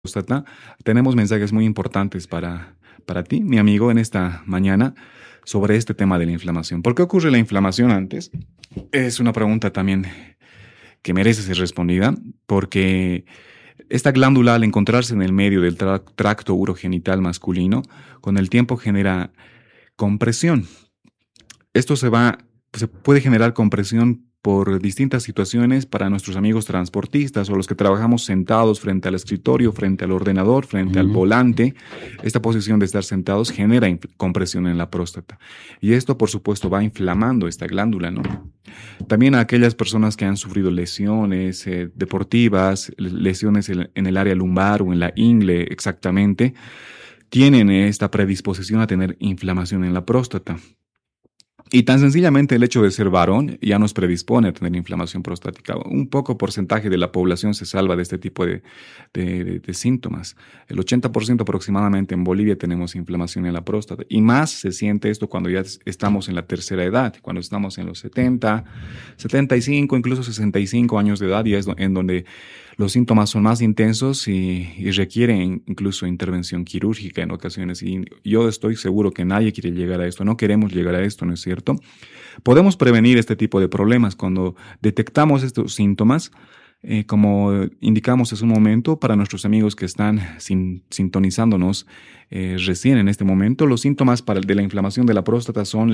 próstata, tenemos mensajes muy importantes para ti, mi amigo, en esta mañana sobre este tema de la inflamación. ¿Por qué ocurre la inflamación antes? Es una pregunta también que merece ser respondida, porque esta glándula, al encontrarse en el medio del tracto urogenital masculino, con el tiempo genera compresión. Esto se puede generar compresión por distintas situaciones para nuestros amigos transportistas o los que trabajamos sentados frente al escritorio, frente al ordenador, frente al Ujú. volante. Esta posición de estar sentados genera compresión en la próstata. Y esto, por supuesto, va inflamando esta glándula, ¿no? También a aquellas personas que han sufrido lesiones deportivas, lesiones en el área lumbar o en la ingle exactamente, tienen esta predisposición a tener inflamación en la próstata. Y tan sencillamente el hecho de ser varón ya nos predispone a tener inflamación prostática. Un poco porcentaje de la población se salva de este tipo de síntomas. El 80% aproximadamente en Bolivia tenemos inflamación en la próstata. Y más se siente esto cuando ya estamos en la tercera edad, cuando estamos en los 70, 75, incluso 65 años de edad, y es en donde los síntomas son más intensos y requieren incluso intervención quirúrgica en ocasiones. Y yo estoy seguro que nadie quiere llegar a esto, no queremos llegar a esto, ¿no es cierto? Podemos prevenir este tipo de problemas cuando detectamos estos síntomas, como indicamos hace un momento, para nuestros amigos que están sintonizándonos recién en este momento. Los síntomas de la inflamación de la próstata son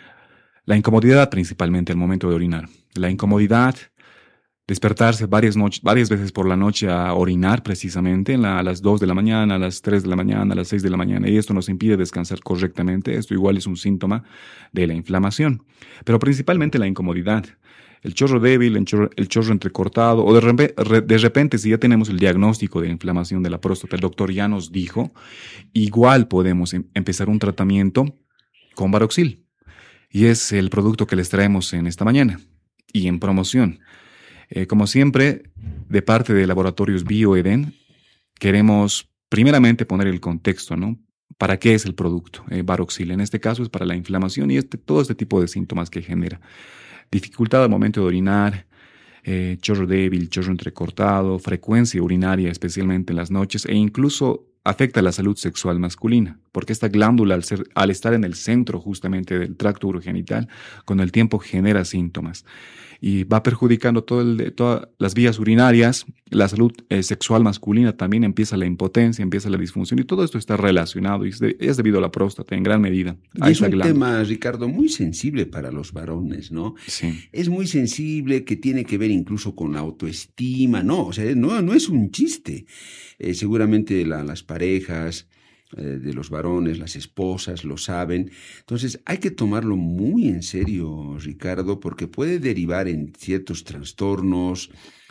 la incomodidad principalmente al momento de orinar. La incomodidad, despertarse varias veces por la noche a orinar precisamente a las 2 de la mañana, a las 3 de la mañana, a las 6 de la mañana, y esto nos impide descansar correctamente. Esto igual es un síntoma de la inflamación, pero principalmente la incomodidad. El chorro débil, el chorro entrecortado, o de repente, si ya tenemos el diagnóstico de inflamación de la próstata, el doctor ya nos dijo, igual podemos empezar un tratamiento con Varoxil, y es el producto que les traemos en esta mañana y en promoción. Como siempre, de parte de Laboratorios Bioeden, queremos primeramente poner el contexto, ¿no? ¿Para qué es el producto? Varoxil, en este caso es para la inflamación y todo este tipo de síntomas que genera. Dificultad al momento de orinar, chorro débil, chorro entrecortado, frecuencia urinaria, especialmente en las noches, e incluso afecta la salud sexual masculina, porque esta glándula, al estar en el centro justamente del tracto urogenital, con el tiempo genera síntomas y va perjudicando todas las vías urinarias, la salud sexual masculina, también empieza la impotencia, empieza la disfunción, y todo esto está relacionado y es debido a la próstata en gran medida, Y a es esta un glándula. tema, Ricardo, muy sensible para los varones, ¿no? Sí. Es muy sensible, que tiene que ver incluso con la autoestima, ¿no? O sea, no es un chiste. Seguramente las parejas de los varones, las esposas, lo saben. Entonces, hay que tomarlo muy en serio, Ricardo, porque puede derivar en ciertos trastornos,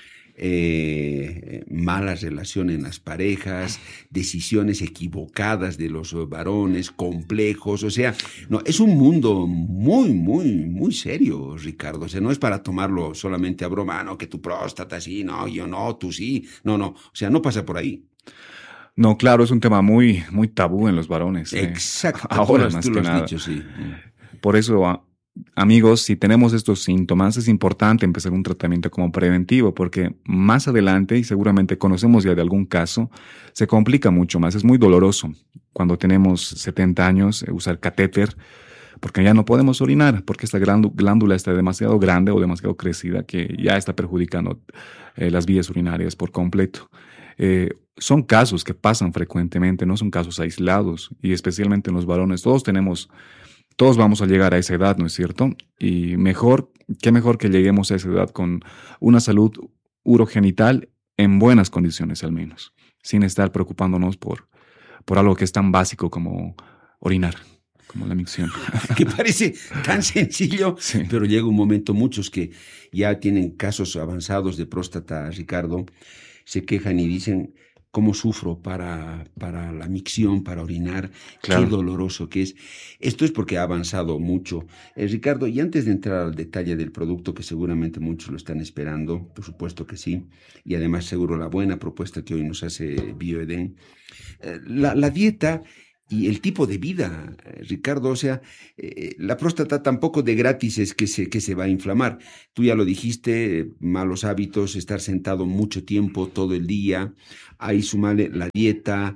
malas relaciones en las parejas, decisiones equivocadas de los varones, complejos. O sea, no, es un mundo muy serio, Ricardo. O sea, no es para tomarlo solamente a broma. "Ah, no, que tu próstata sí, no, yo no, tú sí". No. O sea, no pasa por ahí. No, claro, es un tema muy tabú en los varones, Exacto, ahora tú más lo que has nada. dicho, sí. Por eso, amigos, si tenemos estos síntomas, es importante empezar un tratamiento como preventivo, porque más adelante, y seguramente conocemos ya de algún caso, se complica mucho más. Es muy doloroso cuando tenemos 70 años usar catéter, porque ya no podemos orinar, porque esta glándula está demasiado grande o demasiado crecida que ya está perjudicando las vías urinarias por completo. Son casos que pasan frecuentemente, no son casos aislados, y especialmente en los varones. Todos vamos a llegar a esa edad, ¿no es cierto? Y qué mejor que lleguemos a esa edad con una salud urogenital en buenas condiciones al menos, sin estar preocupándonos por algo que es tan básico como orinar, como la micción. Que parece tan sencillo, Sí, pero llega un momento, muchos que ya tienen casos avanzados de próstata, Ricardo, se quejan y dicen: "¿Cómo sufro para la micción, para orinar? Qué claro. doloroso que es". Esto es porque ha avanzado mucho. Ricardo, y antes de entrar al detalle del producto, que seguramente muchos lo están esperando, por supuesto que sí, y además seguro la buena propuesta que hoy nos hace Bioeden, la dieta y el tipo de vida, Ricardo. O sea, la próstata tampoco de gratis es que se va a inflamar. Tú ya lo dijiste, malos hábitos, estar sentado mucho tiempo, todo el día, ahí sumarle la dieta,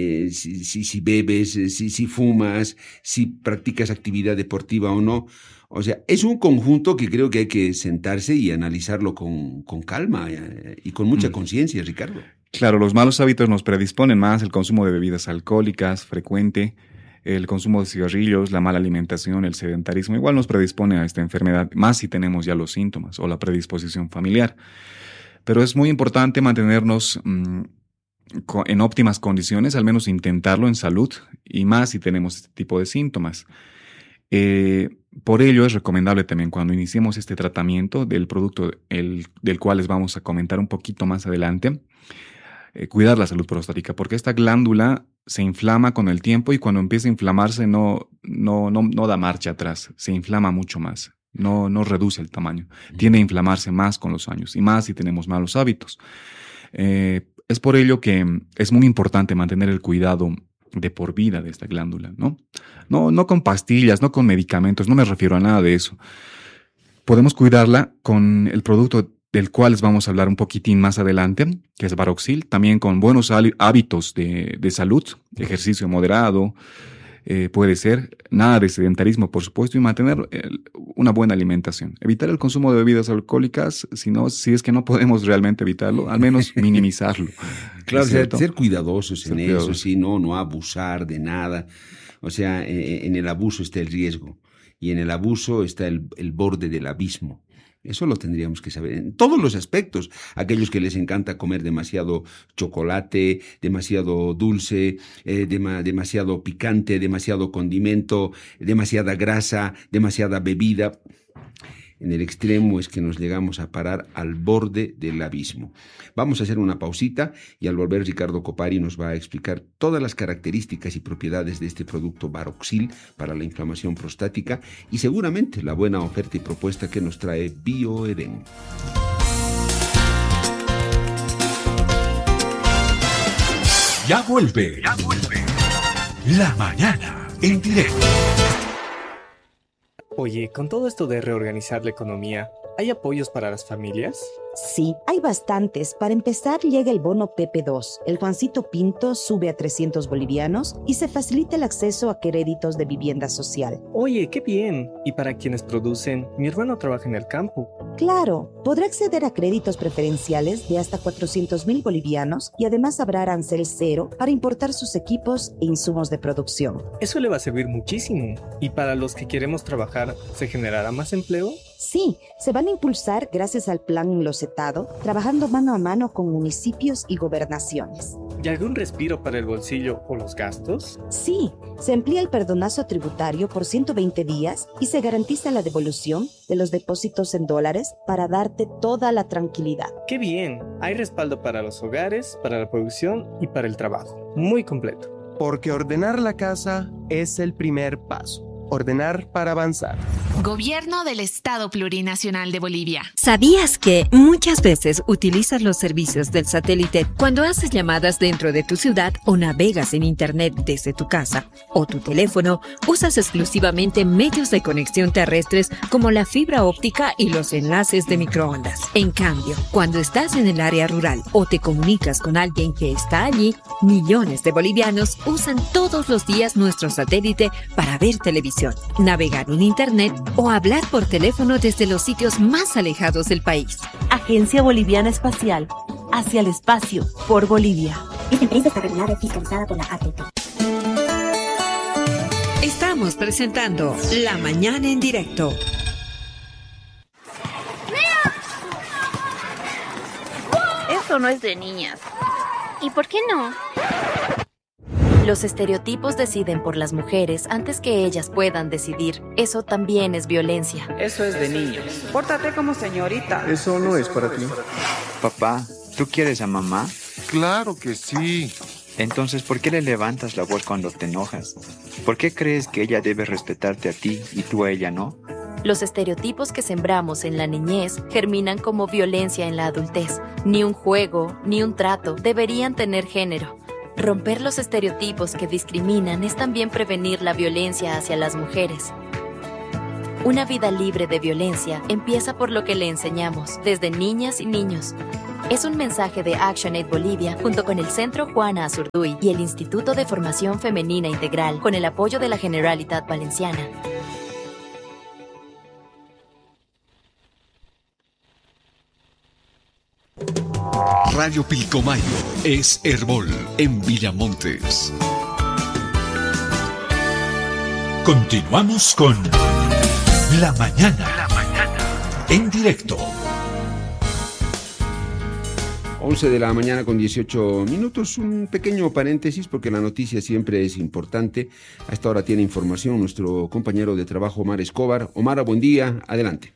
si bebes, si fumas, si practicas actividad deportiva o no. O sea, es un conjunto que creo que hay que sentarse y analizarlo con calma y con mucha conciencia, Ricardo. Claro, los malos hábitos nos predisponen más el consumo de bebidas alcohólicas frecuente, el consumo de cigarrillos, la mala alimentación, el sedentarismo, igual nos predispone a esta enfermedad, más si tenemos ya los síntomas o la predisposición familiar. Pero es muy importante mantenernos en óptimas condiciones, al menos intentarlo en salud, y más si tenemos este tipo de síntomas. Por ello es recomendable también cuando iniciemos este tratamiento del producto del cual les vamos a comentar un poquito más adelante, cuidar la salud prostática, porque esta glándula se inflama con el tiempo y cuando empieza a inflamarse no da marcha atrás, se inflama mucho más, no reduce el tamaño, tiende a inflamarse más con los años y más si tenemos malos hábitos. Es por ello que es muy importante mantener el cuidado de por vida de esta glándula, ¿no? No con pastillas, no con medicamentos, no me refiero a nada de eso. Podemos cuidarla con el producto del cual les vamos a hablar un poquitín más adelante, que es Baroxil, también con buenos hábitos de salud, ejercicio moderado, puede ser, nada de sedentarismo, por supuesto, y mantener una buena alimentación. Evitar el consumo de bebidas alcohólicas, si es que no podemos realmente evitarlo, al menos minimizarlo. Claro, ser cuidadosos en eso, sí, no abusar de nada. O sea, en el abuso está el riesgo y en el abuso está el borde del abismo. Eso lo tendríamos que saber en todos los aspectos. Aquellos que les encanta comer demasiado chocolate, demasiado dulce, demasiado picante, demasiado condimento, demasiada grasa, demasiada bebida. En el extremo es que nos llegamos a parar al borde del abismo. Vamos a hacer una pausita y al volver Ricardo Copari nos va a explicar todas las características y propiedades de este producto Baroxil para la inflamación prostática y seguramente la buena oferta y propuesta que nos trae Bioeden. Ya vuelve. La mañana en directo. Oye, con todo esto de reorganizar la economía, ¿hay apoyos para las familias? Sí, hay bastantes. Para empezar, llega el bono PP2. El Juancito Pinto sube a 300 bolivianos y se facilita el acceso a créditos de vivienda social. Oye, qué bien. Y para quienes producen, mi hermano trabaja en el campo. Claro, podrá acceder a créditos preferenciales de hasta 400.000 bolivianos y además habrá arancel cero para importar sus equipos e insumos de producción. Eso le va a servir muchísimo. ¿Y para los que queremos trabajar, se generará más empleo? Sí, se van a impulsar gracias al plan Locetado, trabajando mano a mano con municipios y gobernaciones. ¿Y algún respiro para el bolsillo o los gastos? Sí, se amplía el perdonazo tributario por 120 días y se garantiza la devolución de los depósitos en dólares para darte toda la tranquilidad. ¡Qué bien! Hay respaldo para los hogares, para la producción y para el trabajo. Muy completo. Porque ordenar la casa es el primer paso. Ordenar para avanzar. Gobierno del Estado Plurinacional de Bolivia. ¿Sabías que muchas veces utilizas los servicios del satélite cuando haces llamadas dentro de tu ciudad o navegas en internet desde tu casa o tu teléfono? Usas exclusivamente medios de conexión terrestres como la fibra óptica y los enlaces de microondas. En cambio, cuando estás en el área rural o te comunicas con alguien que está allí, millones de bolivianos usan todos los días nuestro satélite para ver televisión, navegar en internet o hablar por teléfono desde los sitios más alejados del país. Agencia Boliviana Espacial, hacia el espacio, por Bolivia. Esta empresa está regulada y fiscalizada por la ATP. Estamos presentando La Mañana en Directo. Eso no es de niñas. ¿Y por qué no? Los estereotipos deciden por las mujeres antes que ellas puedan decidir. Eso también es violencia. Eso es de niños. Pórtate como señorita. Eso no es para ti. Papá, ¿tú quieres a mamá? Claro que sí. Entonces, ¿por qué le levantas la voz cuando te enojas? ¿Por qué crees que ella debe respetarte a ti y tú a ella no? Los estereotipos que sembramos en la niñez germinan como violencia en la adultez. Ni un juego, ni un trato deberían tener género. Romper los estereotipos que discriminan es también prevenir la violencia hacia las mujeres. Una vida libre de violencia empieza por lo que le enseñamos desde niñas y niños. Es un mensaje de ActionAid Bolivia junto con el Centro Juana Azurduy y el Instituto de Formación Femenina Integral con el apoyo de la Generalitat Valenciana. Radio Pilcomayo es Herbol en Villamontes. Continuamos con La Mañana en directo. 11 de la mañana con 18 minutos, un pequeño paréntesis porque la noticia siempre es importante. A esta hora tiene información nuestro compañero de trabajo Omar Escobar. Omar, buen día, adelante.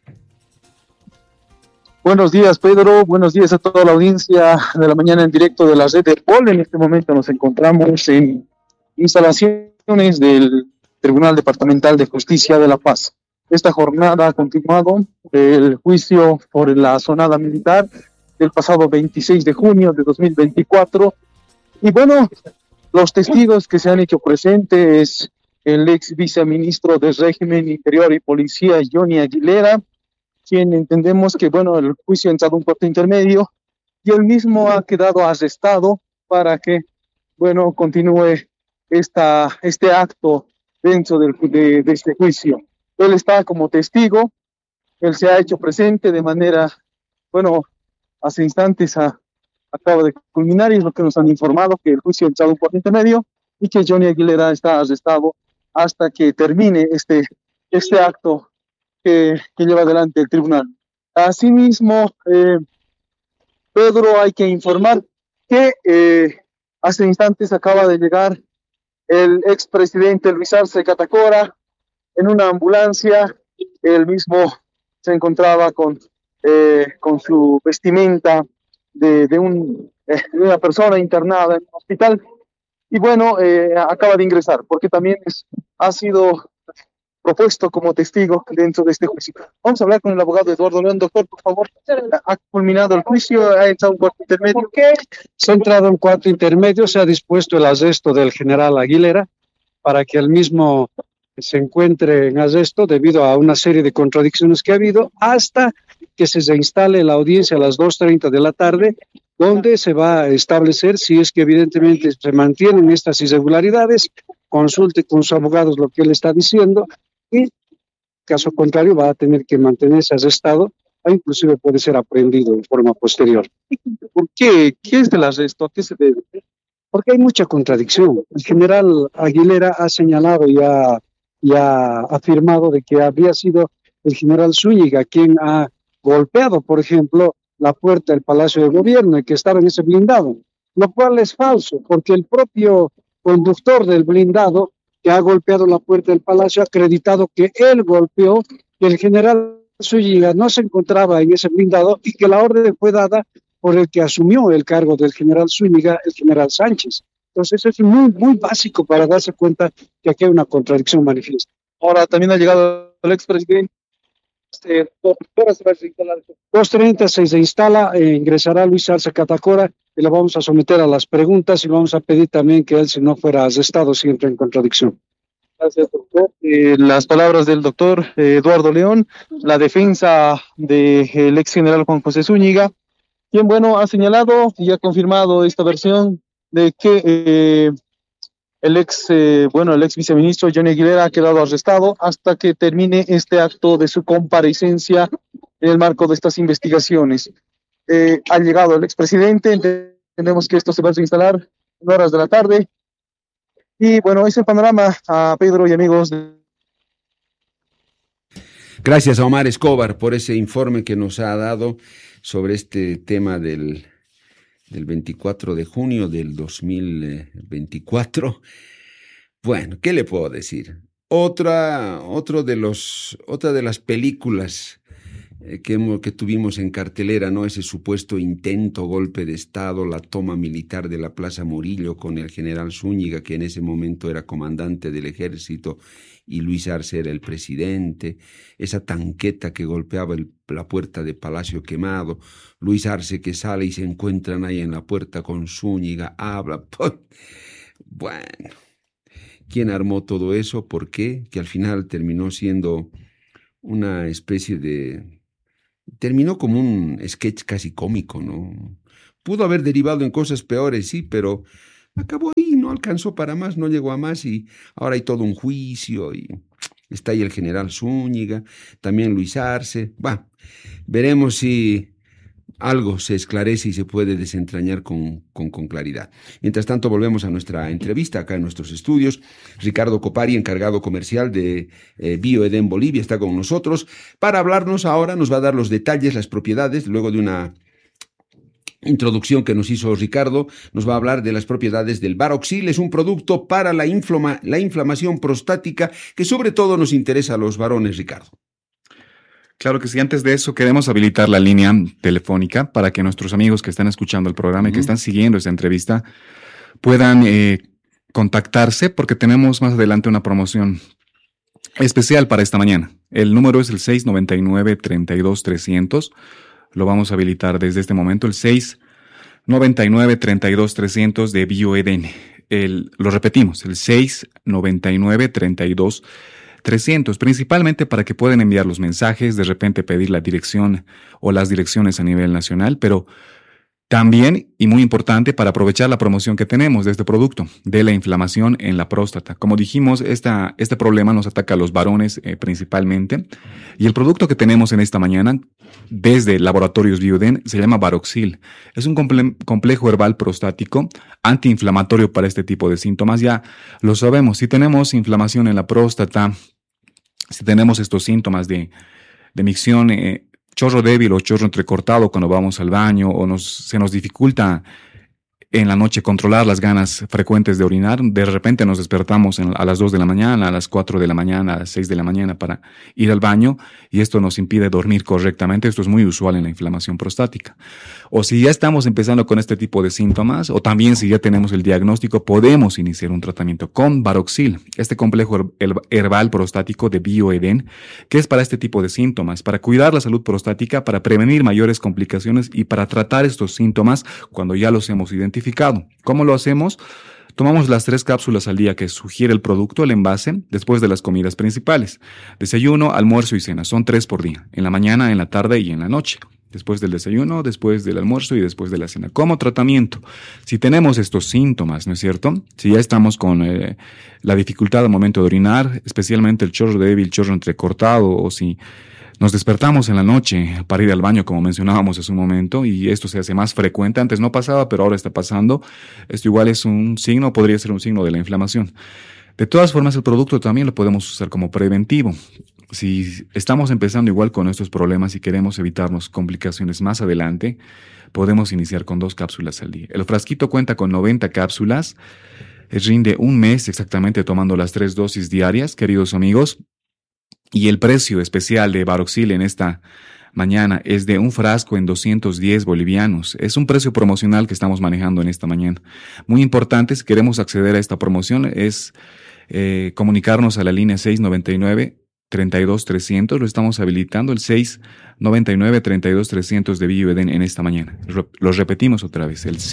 Buenos días, Pedro. Buenos días a toda la audiencia de La Mañana en directo de la red de Herbol. En este momento nos encontramos en instalaciones del Tribunal Departamental de Justicia de La Paz. Esta jornada ha continuado el juicio por la sonada militar del pasado 26 de junio de 2024. Y bueno, los testigos que se han hecho presentes, el ex viceministro del Régimen Interior y Policía, Johnny Aguilera, quien entendemos que, bueno, el juicio ha entrado un corte intermedio y él mismo ha quedado arrestado para que, bueno, continúe este acto dentro de este juicio. Él está como testigo, él se ha hecho presente de manera, bueno, hace instantes acaba de culminar y es lo que nos han informado, que el juicio ha entrado un corte intermedio y que Johnny Aguilera está arrestado hasta que termine este acto que lleva adelante el tribunal. Asimismo, Pedro, hay que informar que hace instantes acaba de llegar el expresidente Luis Arce Catacora en una ambulancia. Él mismo se encontraba con su vestimenta de una persona internada en un hospital y bueno, acaba de ingresar porque también ha sido propuesto como testigo dentro de este juicio. Vamos a hablar con el abogado Eduardo León. Doctor, por favor, ¿ha culminado el juicio? ¿Ha entrado un cuarto intermedio? ¿Por qué? Se ha entrado un cuarto intermedio, se ha dispuesto el arresto del general Aguilera para que él mismo se encuentre en arresto debido a una serie de contradicciones que ha habido hasta que se reinstale la audiencia a las 2:30 de la tarde, donde se va a establecer si es que evidentemente se mantienen estas irregularidades, consulte con sus abogados lo que él está diciendo y, caso contrario, va a tener que mantenerse arrestado o inclusive puede ser aprehendido en forma posterior. ¿Por qué? ¿Qué es el arresto? ¿A qué se debe? Porque hay mucha contradicción. El general Aguilera ha señalado y ha afirmado de que habría sido el general Zúñiga quien ha golpeado, por ejemplo, la puerta del Palacio de Gobierno y que estaba en ese blindado, lo cual es falso, porque el propio conductor del blindado que ha golpeado la puerta del Palacio ha acreditado que él golpeó, que el general Zúñiga no se encontraba en ese blindado y que la orden fue dada por el que asumió el cargo del general Zúñiga, el general Sánchez. Entonces eso es muy, muy básico para darse cuenta que aquí hay una contradicción manifiesta. Ahora también ha llegado el expresidente. 2:30 se instala, ingresará Luis Arce Catacora y lo vamos a someter a las preguntas y vamos a pedir también que él, si no fuera arrestado, si entra en contradicción. Gracias, doctor. Las palabras del doctor Eduardo León, la defensa del ex general Juan José Zúñiga, quien, bueno, ha señalado y ha confirmado esta versión de que el ex viceministro Johnny Aguilera ha quedado arrestado hasta que termine este acto de su comparecencia en el marco de estas investigaciones. Ha llegado el expresidente, entendemos que esto se va a reinstalar en horas de la tarde. Y bueno, es el panorama, a Pedro y amigos. Gracias a Omar Escobar por ese informe que nos ha dado sobre este tema del 24 de junio del 2024. Bueno, ¿qué le puedo decir? Otra de las películas que tuvimos en cartelera, ¿no? Ese supuesto intento, golpe de Estado, la toma militar de la Plaza Murillo con el general Zúñiga, que en ese momento era comandante del ejército, y Luis Arce era el presidente, esa tanqueta que golpeaba la puerta de Palacio Quemado, Luis Arce que sale y se encuentran ahí en la puerta con Zúñiga, habla, bueno, ¿quién armó todo eso? ¿Por qué? Que al final terminó siendo una especie terminó como un sketch casi cómico, ¿no? Pudo haber derivado en cosas peores, sí, pero acabó ahí, no alcanzó para más, no llegó a más, y ahora hay todo un juicio, y está ahí el general Zúñiga, también Luis Arce. Veremos si algo se esclarece y se puede desentrañar con claridad. Mientras tanto, volvemos a nuestra entrevista acá en nuestros estudios. Ricardo Copari, encargado comercial de Bioeden Bolivia, está con nosotros para hablarnos ahora, nos va a dar los detalles, las propiedades, luego de una introducción que nos hizo Ricardo, nos va a hablar de las propiedades del Baroxil. Es un producto para la inflamación prostática que sobre todo nos interesa a los varones, Ricardo. Claro que sí. Antes de eso, queremos habilitar la línea telefónica para que nuestros amigos que están escuchando el programa y que están siguiendo esta entrevista puedan contactarse, porque tenemos más adelante una promoción especial para esta mañana. El número es el 699-32-300. Lo vamos a habilitar desde este momento, el 699-32-300 de Bioeden. Lo repetimos, el 699-32-300, principalmente para que puedan enviar los mensajes, de repente pedir la dirección o las direcciones a nivel nacional, pero también, y muy importante, para aprovechar la promoción que tenemos de este producto, de la inflamación en la próstata. Como dijimos, este problema nos ataca a los varones principalmente, y el producto que tenemos en esta mañana desde Laboratorios Bioeden se llama Baroxil. Es un complejo herbal prostático antiinflamatorio para este tipo de síntomas. Ya lo sabemos, si tenemos inflamación en la próstata, si tenemos estos síntomas de micción, chorro débil o chorro entrecortado cuando vamos al baño, o se nos dificulta en la noche controlar las ganas frecuentes de orinar, de repente nos despertamos a las 2 de la mañana, a las 4 de la mañana, a las 6 de la mañana para ir al baño, y esto nos impide dormir correctamente. Esto es muy usual en la inflamación prostática. O si ya estamos empezando con este tipo de síntomas, o también si ya tenemos el diagnóstico, podemos iniciar un tratamiento con Baroxil, este complejo herbal prostático de Bioeden, que es para este tipo de síntomas, para cuidar la salud prostática, para prevenir mayores complicaciones y para tratar estos síntomas cuando ya los hemos identificado. ¿Cómo lo hacemos? Tomamos las 3 cápsulas al día que sugiere el producto, el envase, después de las comidas principales. Desayuno, almuerzo y cena. Son 3 por día. En la mañana, en la tarde y en la noche. Después del desayuno, después del almuerzo y después de la cena. Como tratamiento, si tenemos estos síntomas, ¿no es cierto? Si ya estamos con la dificultad al momento de orinar, especialmente el chorro débil, chorro entrecortado, o si nos despertamos en la noche para ir al baño, como mencionábamos hace un momento, y esto se hace más frecuente. Antes no pasaba, pero ahora está pasando. Esto igual es un signo, podría ser un signo de la inflamación. De todas formas, el producto también lo podemos usar como preventivo. Si estamos empezando igual con estos problemas y queremos evitarnos complicaciones más adelante, podemos iniciar con 2 cápsulas al día. El frasquito cuenta con 90 cápsulas. Rinde un mes exactamente tomando las 3 dosis diarias, queridos amigos. Y el precio especial de Baroxil en esta mañana es de un frasco en 210 bolivianos. Es un precio promocional que estamos manejando en esta mañana. Muy importante, si queremos acceder a esta promoción, es comunicarnos a la línea 699-32-300. Lo estamos habilitando, el 699-32-300 de Bioeden en esta mañana. Lo repetimos otra vez, el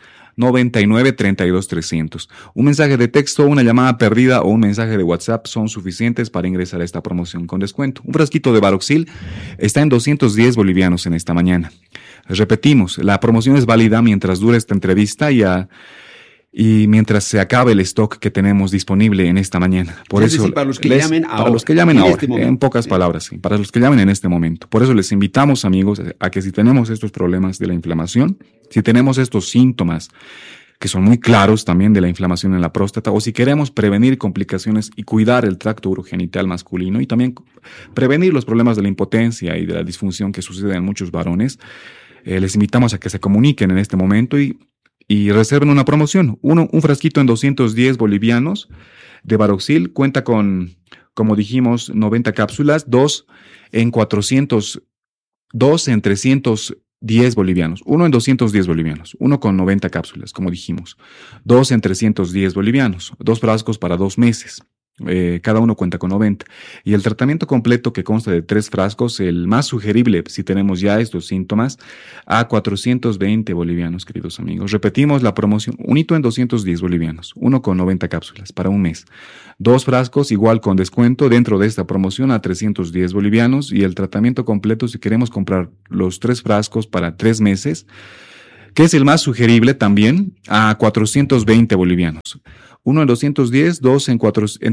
699-32-300. Un mensaje de texto, una llamada perdida o un mensaje de WhatsApp son suficientes para ingresar a esta promoción con descuento. Un frasquito de Baroxil está en 210 bolivianos en esta mañana. Repetimos, la promoción es válida mientras dure esta entrevista y mientras se acabe el stock que tenemos disponible en esta mañana. Por eso, decir, para los que llamen ahora, en pocas palabras, sí, para los que llamen en este momento. Por eso les invitamos, amigos, a que si tenemos estos problemas de la inflamación, si tenemos estos síntomas que son muy claros también de la inflamación en la próstata, o si queremos prevenir complicaciones y cuidar el tracto urogenital masculino y también prevenir los problemas de la impotencia y de la disfunción que sucede en muchos varones, les invitamos a que se comuniquen en este momento y reserven una promoción. Un frasquito en 210 bolivianos de Baroxil cuenta con, como dijimos, 90 cápsulas, 2 en 400 2 en 310 bolivianos, 1 en 210 bolivianos, 1 con 90 cápsulas, como dijimos, 2 en 310 bolivianos, 2 frascos para 2 meses. Cada uno cuenta con 90. Y el tratamiento completo, que consta de 3 frascos, el más sugerible si tenemos ya estos síntomas, a 420 bolivianos, queridos amigos. Repetimos la promoción, un hito en 210 bolivianos, 1 con 90 cápsulas para un mes. 2 frascos igual con descuento dentro de esta promoción a 310 bolivianos, y el tratamiento completo si queremos comprar los 3 frascos para 3 meses, que es el más sugerible también, a 420 bolivianos. 1 en 210, 2 en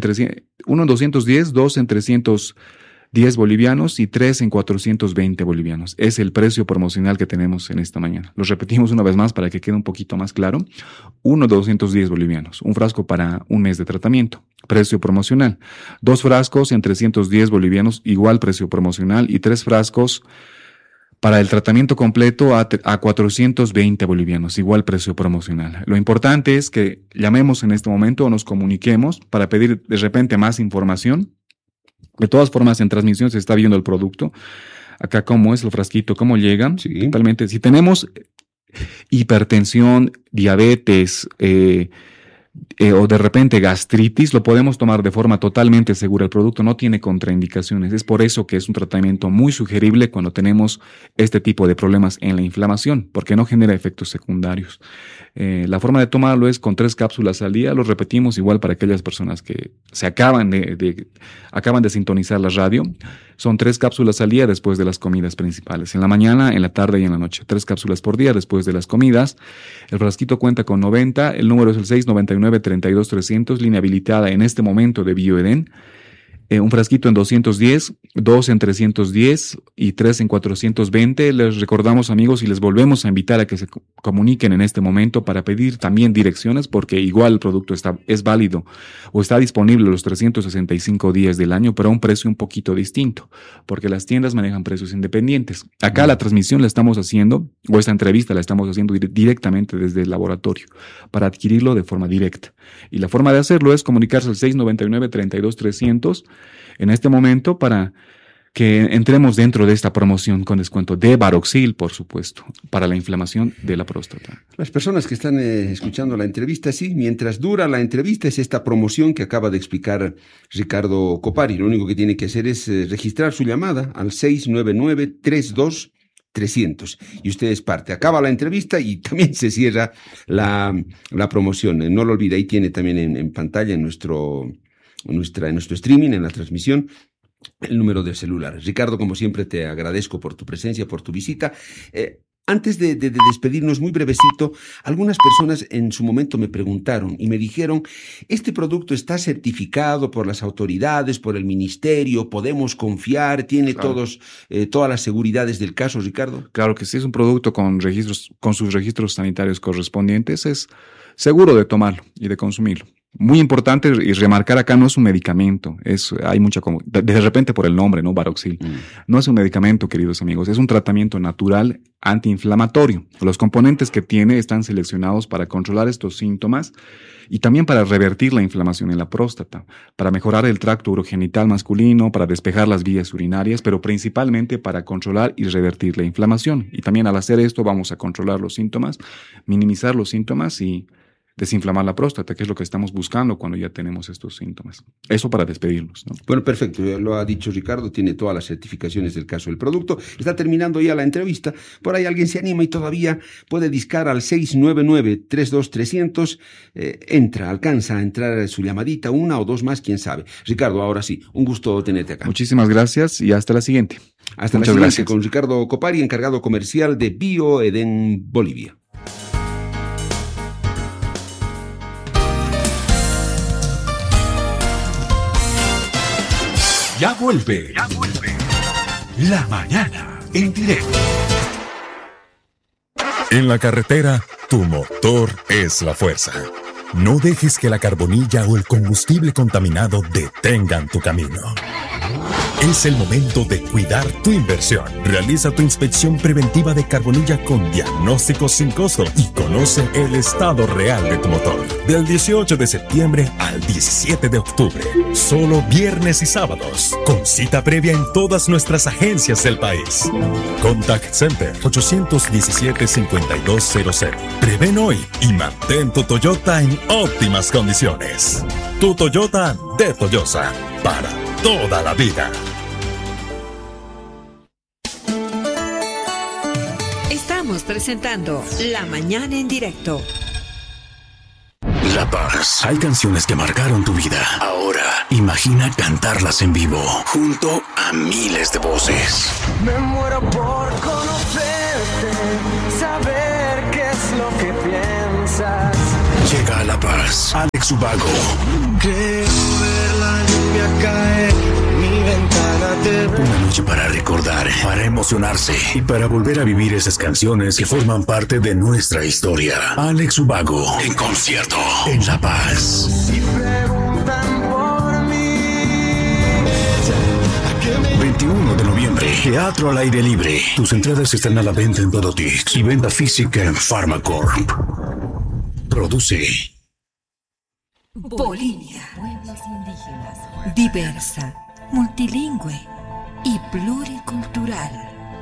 310 bolivianos y 3 en 420 bolivianos. Es el precio promocional que tenemos en esta mañana. Lo repetimos una vez más para que quede un poquito más claro. 1 210 bolivianos, un frasco para un mes de tratamiento, precio promocional. 2 frascos en 310 bolivianos, igual precio promocional, y 3 frascos para el tratamiento completo a 420 bolivianos, igual precio promocional. Lo importante es que llamemos en este momento o nos comuniquemos para pedir de repente más información. De todas formas, en transmisión se está viendo el producto. Acá cómo es el frasquito, cómo llega. Sí. Totalmente. Si tenemos hipertensión, diabetes, o de repente gastritis, lo podemos tomar de forma totalmente segura. El producto no tiene contraindicaciones. Es por eso que es un tratamiento muy sugerible cuando tenemos este tipo de problemas en la inflamación, porque no genera efectos secundarios. La forma de tomarlo es con 3 cápsulas al día. Lo repetimos igual para aquellas personas que se acaban de sintonizar la radio. Son 3 cápsulas al día después de las comidas principales. En la mañana, en la tarde y en la noche. 3 cápsulas por día después de las comidas. El frasquito cuenta con 90. El número es el 699-32-300, línea habilitada en este momento de Bioeden. Un frasquito en 210, 2 en 310 y 3 en 420. Les recordamos, amigos, y les volvemos a invitar a que se comuniquen en este momento para pedir también direcciones, porque igual el producto es válido o está disponible los 365 días del año, pero a un precio un poquito distinto, porque las tiendas manejan precios independientes. Acá la transmisión la estamos haciendo, o esta entrevista la estamos haciendo directamente desde el laboratorio, para adquirirlo de forma directa. Y la forma de hacerlo es comunicarse al 699-32-300 en este momento para que entremos dentro de esta promoción con descuento de Baroxil, por supuesto, para la inflamación de la próstata. Las personas que están escuchando la entrevista, sí, mientras dura la entrevista es esta promoción que acaba de explicar Ricardo Copari. Lo único que tiene que hacer es registrar su llamada al 699-32-300 y usted es parte. Acaba la entrevista y también se cierra la promoción. No lo olvide, ahí tiene también en pantalla en nuestro streaming, en la transmisión, el número de celular. Ricardo, como siempre, te agradezco por tu presencia, por tu visita. Antes de despedirnos, muy brevecito, algunas personas en su momento me preguntaron y me dijeron, ¿este producto está certificado por las autoridades, por el ministerio? ¿Podemos confiar? ¿Tiene todas las seguridades del caso, Ricardo? Claro que sí, es un producto con sus registros sanitarios correspondientes. Es seguro de tomarlo y de consumirlo. Muy importante y remarcar acá, no es un medicamento, hay mucha de repente por el nombre, ¿no? Baroxil. No es un medicamento, queridos amigos, es un tratamiento natural antiinflamatorio. Los componentes que tiene están seleccionados para controlar estos síntomas y también para revertir la inflamación en la próstata, para mejorar el tracto urogenital masculino, para despejar las vías urinarias, pero principalmente para controlar y revertir la inflamación. Y también al hacer esto vamos a controlar los síntomas, minimizar los síntomas y desinflamar la próstata, que es lo que estamos buscando cuando ya tenemos estos síntomas. Eso para despedirnos, ¿no? Bueno, perfecto. Lo ha dicho Ricardo, tiene todas las certificaciones del caso del producto. Está terminando ya la entrevista. Por ahí alguien se anima y todavía puede discar al 699-32-300. Alcanza a entrar su llamadita, 1 o 2 más, quién sabe. Ricardo, ahora sí, un gusto tenerte acá. Muchísimas gracias y hasta la siguiente. Hasta Muchas la siguiente, gracias. Con Ricardo Copari, encargado comercial de Bioeden Bolivia. Ya vuelve. La mañana en directo. En la carretera, tu motor es la fuerza. No dejes que la carbonilla o el combustible contaminado detengan tu camino. Es el momento de cuidar tu inversión. Realiza tu inspección preventiva de Carbonilla con diagnóstico sin costo y conoce el estado real de tu motor. Del 18 de septiembre al 17 de octubre. Solo viernes y sábados. Con cita previa en todas nuestras agencias del país. Contact Center 817-5200. Prevén hoy y mantén tu Toyota en óptimas condiciones. Tu Toyota de Toyosa. Para toda la vida. Estamos presentando La Mañana en Directo. La Paz. Hay canciones que marcaron tu vida. Ahora, imagina cantarlas en vivo, junto a miles de voces. Me muero por conocerte, saber qué es lo que piensas. Llega a La Paz, Alex Ubago. Creo ver la lluvia caer, mi ventana te ve. Una noche para recordar, para emocionarse y para volver a vivir esas canciones que forman parte de nuestra historia. Alex Ubago, en concierto, en La Paz. Y preguntan por mí. 21 de noviembre, teatro al aire libre. Tus entradas están a la venta en Dodotix y venta física en Pharmacorp. Produce Bolivia. Pueblos indígenas. Diversa, multilingüe y pluricultural.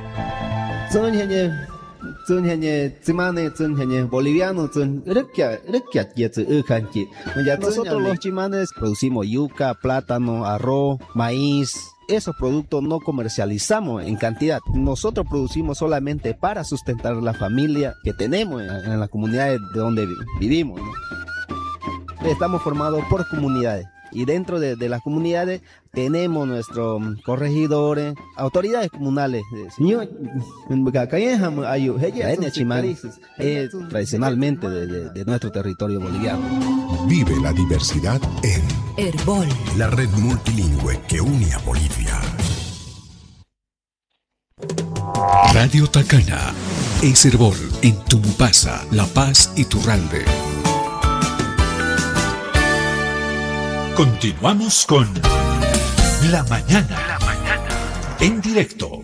Nosotros los chimanes producimos yuca, plátano, arroz, maíz. Esos productos no comercializamos en cantidad. Nosotros producimos solamente para sustentar la familia que tenemos en las comunidades de donde vivimos, ¿no? Estamos formados por comunidades. Y dentro de las comunidades tenemos nuestros corregidores, autoridades comunales. La etnia chimán es tradicionalmente de nuestro territorio boliviano. Vive la diversidad en Herbol, la red multilingüe que une a Bolivia. Radio Tacana es Herbol en Tumbasa, La Paz y Turralbe. Continuamos con La Mañana. En directo.